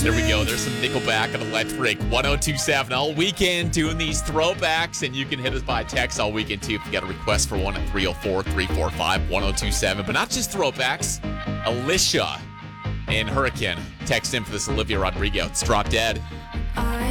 There we go. There's some Nickelback and Electric. 1027 all weekend doing these throwbacks, and you can hit us by text all weekend too if you got a request for one at 304-345-1027. But not just throwbacks. Alicia and Hurricane text in for this Olivia Rodrigo. It's Drop Dead.